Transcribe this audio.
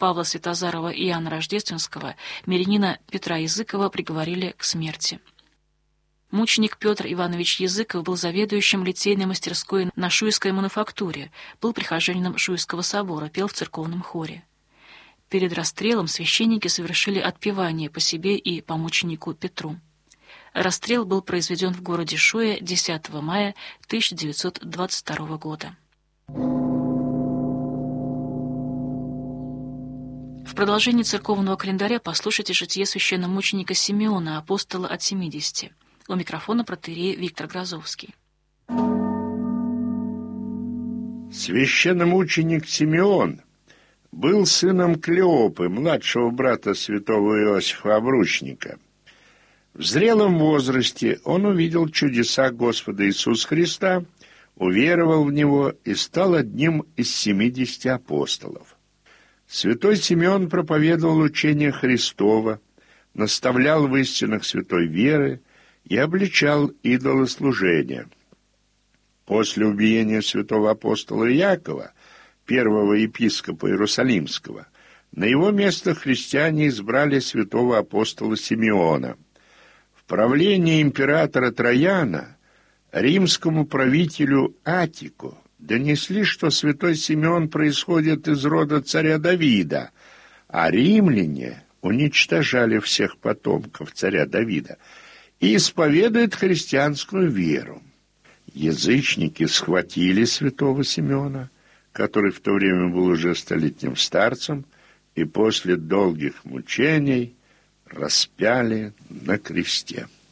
Павла Святозарова и Иоанна Рождественского, мирянина Петра Языкова приговорили к смерти. Мученик Петр Иванович Языков был заведующим литейной мастерской на Шуйской мануфактуре, был прихожанином Шуйского собора, пел в церковном хоре. Перед расстрелом священники совершили отпевание по себе и по мученику Петру. Расстрел был произведен в городе Шуе 10 мая 1922 года. В продолжении церковного календаря послушайте житие священномученика Симеона, апостола от 70. У микрофона протоиерей Виктор Грозовский. Священномученик Симеон был сыном Клеопы, младшего брата святого Иосифа Обручника. В зрелом возрасте он увидел чудеса Господа Иисуса Христа, уверовал в Него и стал одним из 70 апостолов. Святой Симеон проповедовал учение Христово, наставлял в истинах святой веры и обличал идолослужение. После убиения святого апостола Иакова, первого епископа Иерусалимского, на его место христиане избрали святого апостола Симеона. В правлении императора Трояна римскому правителю Атику донесли, что святой Симеон происходит из рода царя Давида, а римляне уничтожали всех потомков царя Давида и исповедуют христианскую веру. Язычники схватили святого Симеона, который в то время был уже столетним старцем, и после долгих мучений распяли на кресте.